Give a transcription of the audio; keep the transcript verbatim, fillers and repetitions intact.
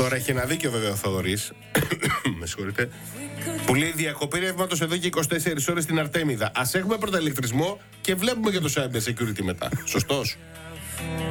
Τώρα έχει ένα δίκιο βέβαια ο Θοδωρής. Με συγχωρείτε. Που λέει διακοπή ρεύματος εδώ και είκοσι τέσσερις ώρες στην Αρτέμιδα. Ας έχουμε πρώτα ηλεκτρισμό και βλέπουμε για το cyber security μετά. Σωστός.